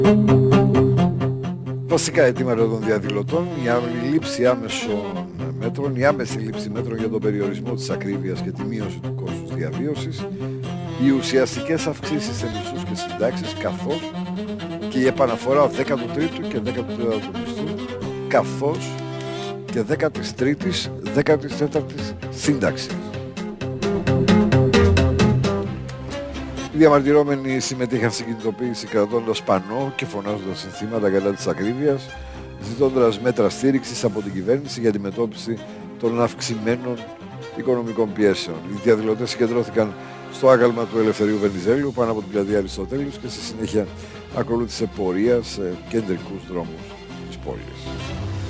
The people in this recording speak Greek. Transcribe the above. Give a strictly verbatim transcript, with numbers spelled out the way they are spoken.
Βασικά αιτήματα των διαδηλωτών, η λήψη άμεσων μέτρων, η άμεση λήψη μέτρων για τον περιορισμό της ακρίβειας και τη μείωση του κόστους διαβίωσης, οι ουσιαστικές αυξήσεις σε μισθούς και συντάξεις, καθώς και η επαναφορά δέκατου τρίτου και δέκατου τέταρτου μισθού, καθώς και δέκατης τρίτης, δέκατης τέταρτης σύνταξης. Οι διαμαρτυρόμενοι συμμετείχαν στην κινητοποίηση κρατώντας πανό και φωνάζοντας συνθήματα κατά της ακρίβειας, ζητώντας μέτρα στήριξης από την κυβέρνηση για αντιμετώπιση των αυξημένων οικονομικών πιέσεων. Οι διαδηλωτές συγκεντρώθηκαν στο άγαλμα του Ελευθερίου Βενιζέλου πάνω από την πλατεία Αριστοτέλους και στη συνέχεια ακολούθησε πορεία σε κεντρικούς δρόμους της πόλης.